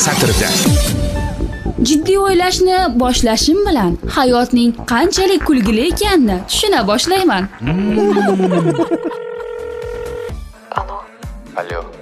satrda. Jiddiy o'ylashni boshlashim bilan hayotning qanchalik kulgili ekanini tushuna boshlayman. Alo. Alo.